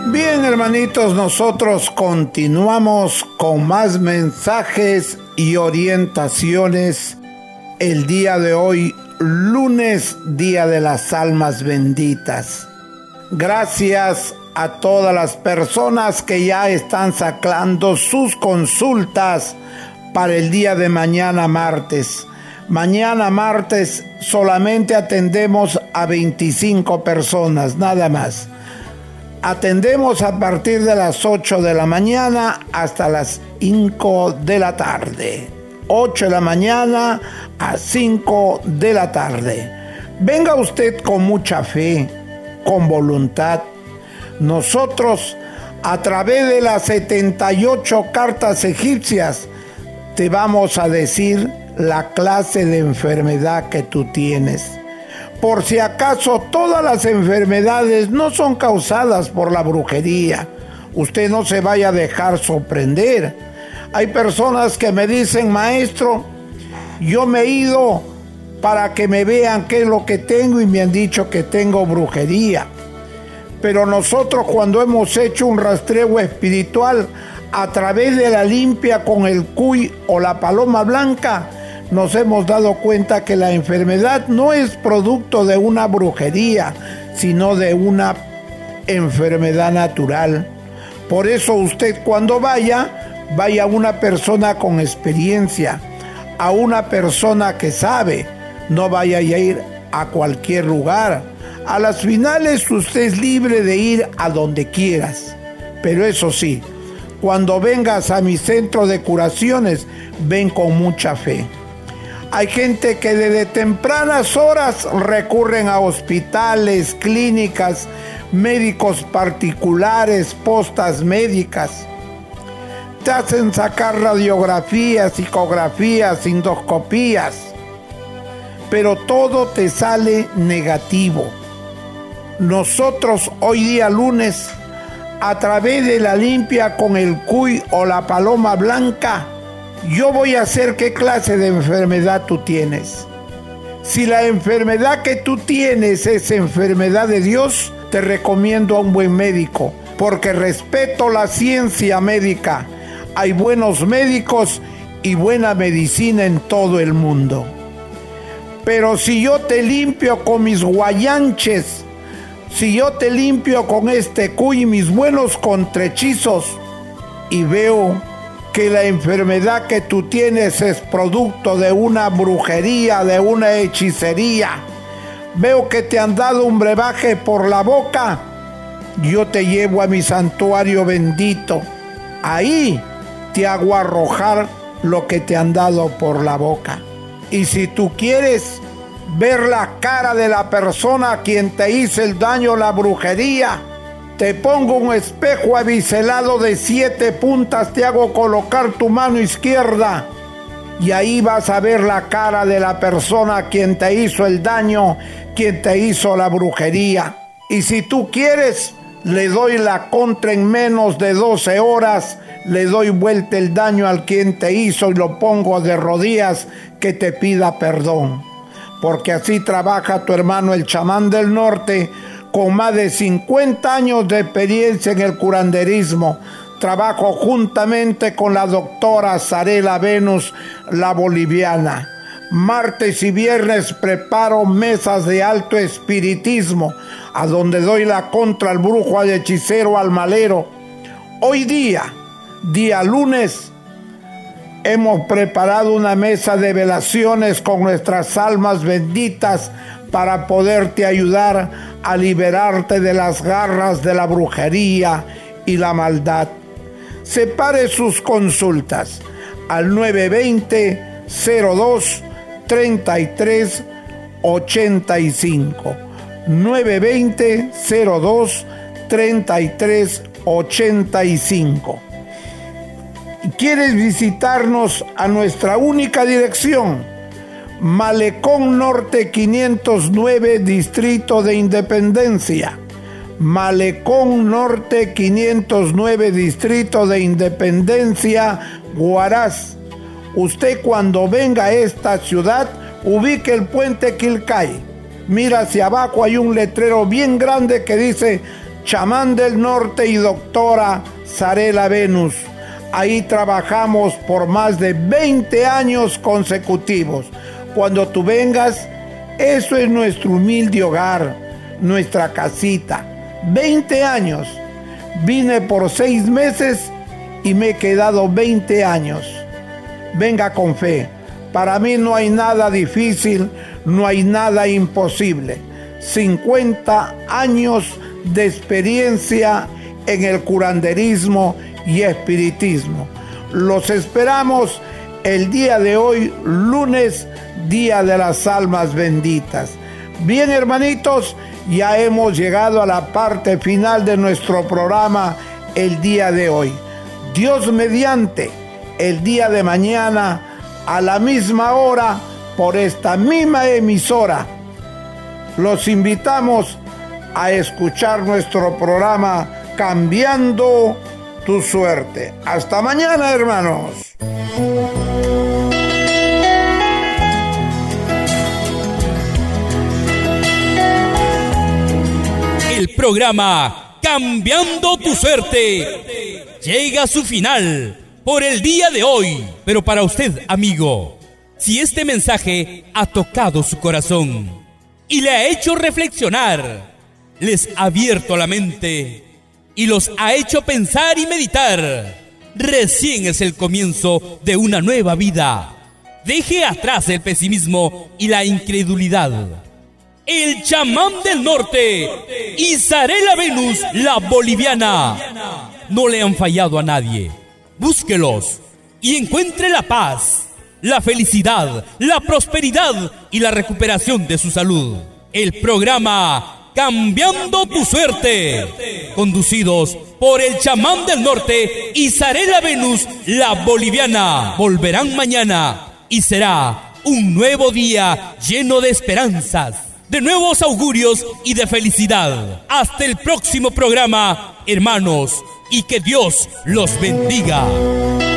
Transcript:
Bien, hermanitos, nosotros continuamos con más mensajes y orientaciones el día de hoy, lunes, Día de las Almas Benditas. Gracias a todas las personas que ya están sacando sus consultas para el día de mañana martes. Mañana martes solamente atendemos a 25 personas, nada más. Atendemos a partir de las 8 de la mañana hasta las 5 de la tarde. 8 de la mañana a 5 de la tarde. Venga usted con mucha fe, con voluntad. Nosotros, a través de las 78 cartas egipcias, te vamos a decir la clase de enfermedad que tú tienes. Por si acaso todas las enfermedades no son causadas por la brujería. Usted no se vaya a dejar sorprender. Hay personas que me dicen, maestro, yo me he ido para que me vean qué es lo que tengo y me han dicho que tengo brujería. Pero nosotros, cuando hemos hecho un rastreo espiritual a través de la limpia con el cuy o la paloma blanca, nos hemos dado cuenta que la enfermedad no es producto de una brujería, sino de una enfermedad natural. Por eso usted, cuando vaya a una persona con experiencia, a una persona que sabe. No vaya a ir a cualquier lugar. A las finales usted es libre de ir a donde quieras. Pero eso sí, cuando vengas a mi centro de curaciones, ven con mucha fe. Hay gente que desde tempranas horas recurren a hospitales, clínicas, médicos particulares, postas médicas. Te hacen sacar radiografías, psicografías, endoscopías, pero todo te sale negativo. Nosotros hoy día lunes, a través de la limpia con el cuy o la paloma blanca, yo voy a hacer qué clase de enfermedad tú tienes. Si la enfermedad que tú tienes es enfermedad de Dios, te recomiendo a un buen médico, porque respeto la ciencia médica. Hay buenos médicos y buena medicina en todo el mundo. Pero si yo te limpio con mis guayanches, si yo te limpio con este cuy y mis buenos contrehechizos, y veo que la enfermedad que tú tienes es producto de una brujería, de una hechicería, veo que te han dado un brebaje por la boca, yo te llevo a mi santuario bendito. Ahí te hago arrojar lo que te han dado por la boca. Y si tú quieres ver la cara de la persona a quien te hizo el daño, la brujería, te pongo un espejo abiselado de 7 puntas, te hago colocar tu mano izquierda y ahí vas a ver la cara de la persona a quien te hizo el daño, quien te hizo la brujería. Y si tú quieres, le doy la contra en menos de 12 horas, le doy vuelta el daño al quien te hizo y lo pongo de rodillas que te pida perdón. Porque así trabaja tu hermano el chamán del norte, con más de 50 años de experiencia en el curanderismo. Trabajo juntamente con la doctora Zarela Venus, la boliviana. Martes y viernes preparo mesas de alto espiritismo, a donde doy la contra al brujo, al hechicero, al malero. Hoy día lunes, hemos preparado una mesa de velaciones con nuestras almas benditas para poderte ayudar a liberarte de las garras de la brujería y la maldad. Separe sus consultas al 920-02-3385. 920-02-3385. ¿Quieres visitarnos a nuestra única dirección? Malecón Norte 509, Distrito de Independencia. Malecón Norte 509, Distrito de Independencia, Huaraz. Usted, cuando venga a esta ciudad, ubique el puente Quilcay. Mira hacia abajo, hay un letrero bien grande que dice Chamán del Norte y doctora Zarela Venus. Ahí trabajamos por más de 20 años consecutivos. Cuando tú vengas, eso es nuestro humilde hogar, nuestra casita. 20 años. Vine por 6 meses y me he quedado 20 años. Venga con fe. Para mí no hay nada difícil, no hay nada imposible. 50 años de experiencia en el curanderismo y espiritismo. Los esperamos el día de hoy, lunes, Día de las Almas Benditas. Bien, hermanitos, ya hemos llegado a la parte final de nuestro programa el día de hoy. Dios mediante, el día de mañana a la misma hora por esta misma emisora. Los invitamos a escuchar nuestro programa Cambiando tu Suerte. Hasta mañana, hermanos. El programa Cambiando tu Suerte llega a su final por el día de hoy. Pero para usted, amigo, si este mensaje ha tocado su corazón y le ha hecho reflexionar, les ha abierto la mente y los ha hecho pensar y meditar, recién es el comienzo de una nueva vida. Deje atrás el pesimismo y la incredulidad. El Chamán del Norte y Zarela Venus, la boliviana, no le han fallado a nadie. Búsquelos y encuentre la paz, la felicidad, la prosperidad y la recuperación de su salud. El programa Cambiando tu Suerte, conducidos por el Chamán del Norte y Zarela Venus, la boliviana, volverán mañana y será un nuevo día lleno de esperanzas, de nuevos augurios y de felicidad. Hasta el próximo programa, hermanos, y que Dios los bendiga.